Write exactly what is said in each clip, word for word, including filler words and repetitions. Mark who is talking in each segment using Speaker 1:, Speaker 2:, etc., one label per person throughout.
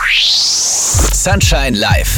Speaker 1: Sunshine Live.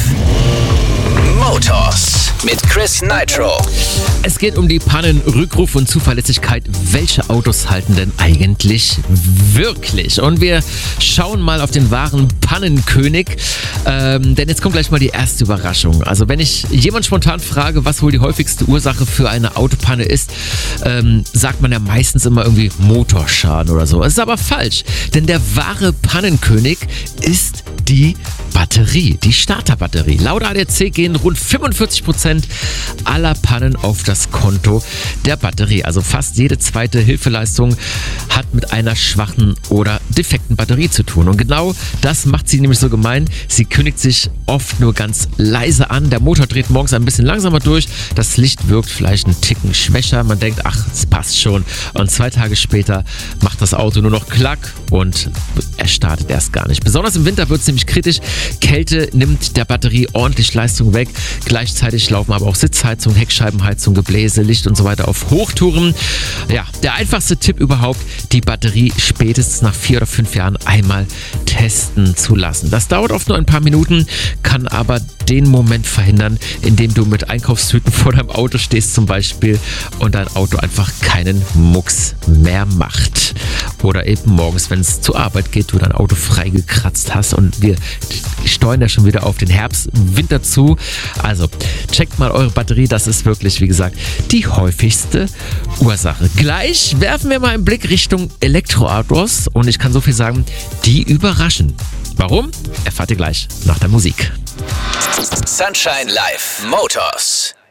Speaker 1: Motors mit Chris Nitro.
Speaker 2: Es geht um die Pannen, Rückruf und Zuverlässigkeit. Welche Autos halten denn eigentlich wirklich? Und wir schauen mal auf den wahren Pannenkönig. Ähm, denn jetzt kommt gleich mal die erste Überraschung. Also wenn ich jemand spontan frage, was wohl die häufigste Ursache für eine Autopanne ist, ähm, sagt man ja meistens immer irgendwie Motorschaden oder so. Es ist aber falsch, denn der wahre Pannenkönig ist die Batterie, die Starterbatterie. Laut A D A C gehen rund fünfundvierzig Prozent aller Pannen auf das Konto der Batterie. Also fast jede zweite Hilfeleistung hat mit einer schwachen oder defekten Batterie zu tun. Und genau das macht sie nämlich so gemein. Sie kündigt sich oft nur ganz leise an. Der Motor dreht morgens ein bisschen langsamer durch. Das Licht wirkt vielleicht einen Ticken schwächer. Man denkt, ach, es passt schon. Und zwei Tage später macht das Auto nur noch Klack und er startet erst gar nicht. Besonders im Winter wird es nämlich kritisch. Kälte nimmt der Batterie ordentlich Leistung weg. Gleichzeitig laufen aber auch Sitzheizung, Heckscheibenheizung, Gebläse, Licht und so weiter auf Hochtouren. Ja, der einfachste Tipp überhaupt, die Batterie spätestens nach vier oder fünf Jahren einmal testen zu lassen. Das dauert oft nur ein paar Minuten, kann aber den Moment verhindern, in dem du mit Einkaufstüten vor deinem Auto stehst zum Beispiel und dein Auto einfach keinen Mucks mehr macht. Oder eben morgens, wenn es zur Arbeit geht, du dein Auto freigekratzt hast und wir steuern ja schon wieder auf den Herbst, Winter zu. Also checkt mal eure Batterie, das ist wirklich, wie gesagt, die häufigste Ursache. Gleich werfen wir mal einen Blick Richtung Elektroautos und ich kann so viel sagen, die überraschen. Warum? Erfahrt ihr gleich nach der Musik.
Speaker 1: Sunshine Live. Motors.